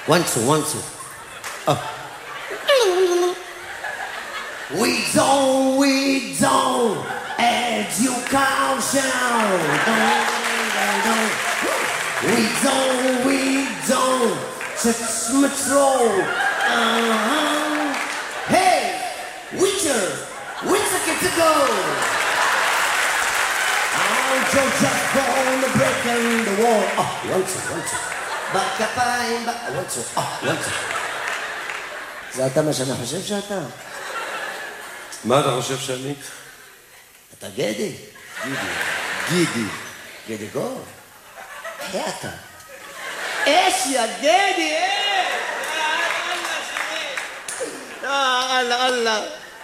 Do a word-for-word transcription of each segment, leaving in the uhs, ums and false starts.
One, two, one, two. Oh. We don't, we don't, education. Don't, don't, don't. We don't, we don't, just metro. Uh-huh. Hey, Witcher, Witcher get to go. Oh, Joe just born the break in the wall. Oh, one, two, one, two. בכפיים, one, two, oh, one, two. זה אתה מה שאני חושב שאתה? מה אתה חושב שאני? אתה גדי. גידי. גידי. גדי גור. אחי אתה. אש יא גדי, אה! אללה, אללה, אללה.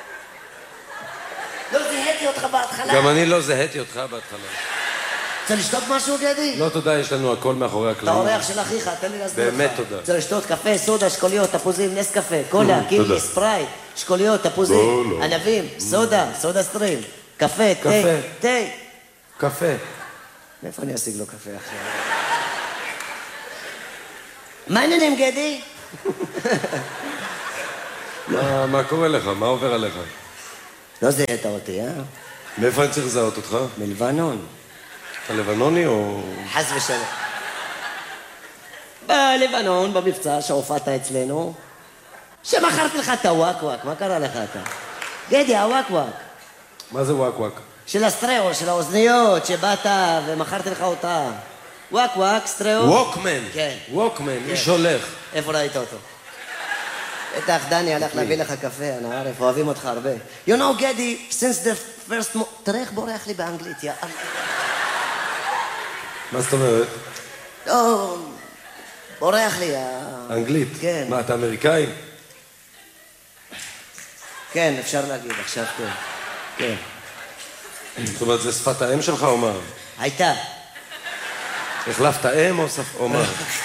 לא זהיתי אותך בהתחלה. גם אני לא זהיתי אותך בהתחלה. רוצה לשתות משהו, גדי? לא, תודה, יש לנו הכל מאחורי הקלעים. אתה אורח של אחיך, תן לי להסביר אותך. באמת תודה. רוצה לשתות קפה, סודה, שקוליות, תפוזים, נס קפה, קולה, קילי, ספרייט, שקוליות, תפוזים, ענבים, סודה, סודה סטרים, קפה, תה, תה. קפה. מאיפה אני אשיג לו קפה עכשיו? מה העניינים, גדי? מה קורה לך? מה עובר עליך? לא זיהית אותי, אה? מאיפה אני צריך לזהות אותך? מלבנון. אתה לבנוני או... חס ושלום. בלבנון, במבצע שהופעת אצלנו, שמכרתי לך את הוואק-וואק, מה קרה לך אתה? גדי, הוואק-וואק. מה זה וואק-וואק? של הסטריאו, של האוזניות, שבאת ומכרתי לך אותה. וואק-וואק, סטריאו. ווקמן. כן. ווקמן, איש הולך. איפה ראית אותו? בטח, דני הלך להביא לך קפה, אני ערף, אוהבים אותך הרבה. You know, גדי, since the first... תראה איך בורח לי באנגלית, יא... מה זאת אומרת? לא, בורח לי, יא... אנגלית? כן. מה, אתה אמריקאי? כן, אפשר להגיד, עכשיו כן. כן. זאת אומרת, זה שפת האם שלך או מה? הייתה. החלפת אם או שפ... או מה?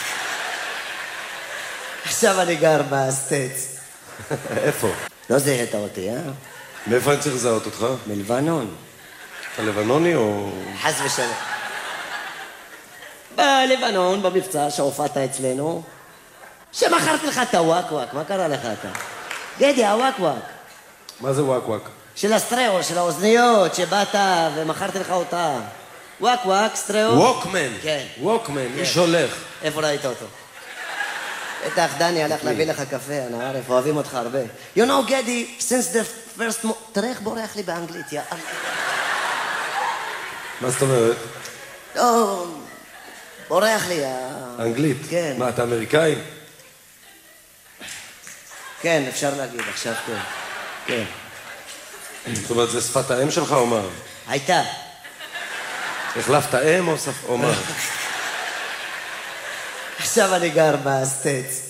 עכשיו אני גר בסטייטס. איפה? לא זיהית אותי, אה? מאיפה אני צריך לזהות אותך? מלבנון. אתה לבנוני או... חס ושלום. בלבנון, במבצע שהופעת אצלנו, שמכרתי לך את הוואק-וואק, מה קרה לך אתה? גדי, הוואק-וואק. מה זה וואק-וואק? של הסטריאו, של האוזניות, שבאת ומכרתי לך אותה. וואק-וואק, סטריאו. ווקמן. כן. ווקמן, איש הולך. איפה ראית אותו? בטח, דני הלך להביא לך קפה, אני ערף, אוהבים אותך הרבה. You know, גדי, since the first... תראה איך בורח לי באנגלית, יא... מה זאת אומרת? לא, בורח לי, יא... אנגלית? כן. מה, אתה אמריקאי? כן, אפשר להגיד, עכשיו כן. כן. זאת אומרת, זה שפת האם שלך או מה? הייתה. החלפת אם או שפ... או מה? עכשיו אני גר בסטייטס.